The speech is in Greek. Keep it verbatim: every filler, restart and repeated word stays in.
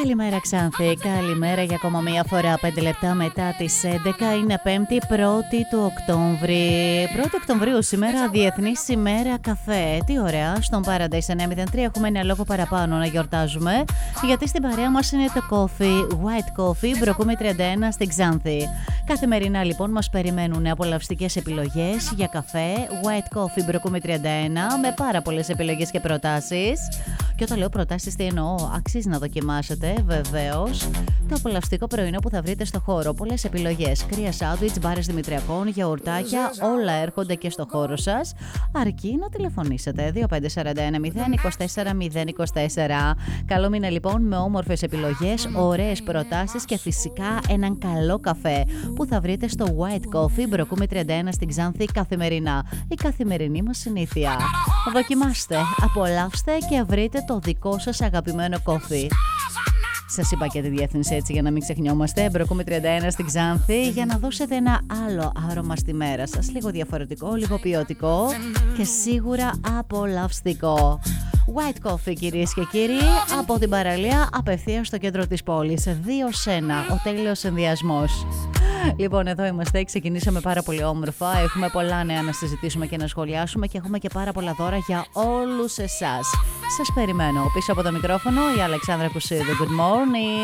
Καλημέρα Ξάνθη, καλημέρα για ακόμα μία φορά. Πέντε λεπτά μετά τις έντεκα, είναι Πέμπτη, πρώτη του Οκτώβρη. πρώτη Οκτωβρίου σήμερα, Διεθνής ημέρα καφέ. Τι ωραία, στον Paradise εννιά μηδέν τρία έχουμε ένα λόγο παραπάνω να γιορτάζουμε, γιατί στην παρέα μας είναι το coffee, white coffee, Μπροκούμη τριάντα ένα στην Ξάνθη. Καθημερινά λοιπόν μας περιμένουν απολαυστικές επιλογές για καφέ, white coffee, Μπροκούμη τριάντα ένα, με πάρα πολλές επιλογές και προτάσεις. Και όταν λέω προτάσεις, τι εννοώ, αξίζει να δοκιμάσετε, βεβαίως, το απολαυστικό πρωινό που θα βρείτε στο χώρο. Πολλές επιλογές, κρύα σάντουιτς, μπάρες δημητριακών, γιαουρτάκια, όλα έρχονται και στο χώρο σας, αρκεί να τηλεφωνήσετε. δύο πέντε τέσσερα ένα μηδέν δύο τέσσερα μηδέν δύο τέσσερα. Καλό μήνα λοιπόν με όμορφες επιλογές, ωραίες προτάσεις και φυσικά έναν καλό καφέ που θα βρείτε στο White Coffee, Μπροκούμη τριάντα ένα στην Ξάνθη καθημερινά. Η καθημερινή μας συνήθεια. Δοκιμάστε, απολαύστε και βρείτε το δικό σας αγαπημένο κόφι. Σας είπα και τη διεύθυνση έτσι για να μην ξεχνιόμαστε. Μπροκούμη τριάντα ένα στην Ξάνθη, για να δώσετε ένα άλλο άρωμα στη μέρα σας. Λίγο διαφορετικό, λίγο ποιοτικό και σίγουρα απολαυστικό. White Coffee, κυρίες και κύριοι, από την παραλία απευθείας στο κέντρο της πόλης. Δύο σε ένα, ο τέλειος συνδυασμός. Λοιπόν, εδώ είμαστε. Ξεκινήσαμε πάρα πολύ όμορφα. Έχουμε πολλά νέα να συζητήσουμε και να σχολιάσουμε και έχουμε και πάρα πολλά δώρα για όλους εσάς. Σας περιμένω πίσω από το μικρόφωνο, η Αλεξάνδρα Κουσίδου. Good morning.